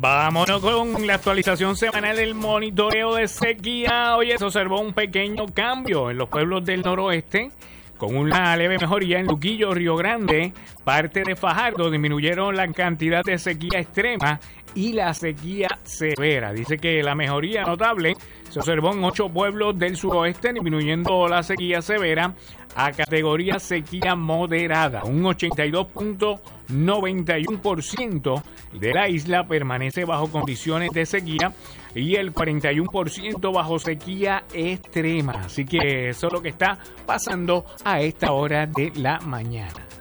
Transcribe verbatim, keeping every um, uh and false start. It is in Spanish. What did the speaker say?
Vámonos con la actualización semanal del monitoreo de sequía. Oye, se observó un pequeño cambio en los pueblos del noroeste, con una leve mejoría en Luquillo, Río Grande, parte de Fajardo. Disminuyeron la cantidad de sequía extrema y la sequía severa. Dice que la mejoría notable se observó en ocho pueblos del suroeste, disminuyendo la sequía severa a categoría sequía moderada. Un ochenta y dos punto noventa y uno por ciento de la isla permanece bajo condiciones de sequía y el cuarenta y uno por ciento bajo sequía extrema. Así que eso es lo que está pasando a esta hora de la mañana.